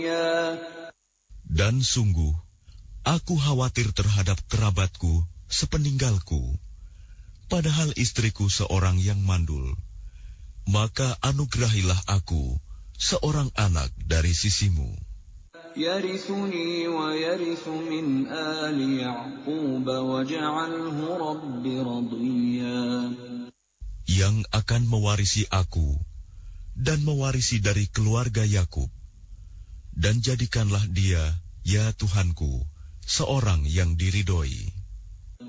Dan sungguh, aku khawatir terhadap kerabatku sepeninggalku, padahal istriku seorang yang mandul. Maka anugerahilah aku seorang anak dari sisimu. يرثني ويرث من آل يعقوب واجعله رب رضيا. Yang akan mewarisi aku dan mewarisi dari keluarga Yakub, dan jadikanlah dia, ya Tuhanku, seorang yang diridhoi.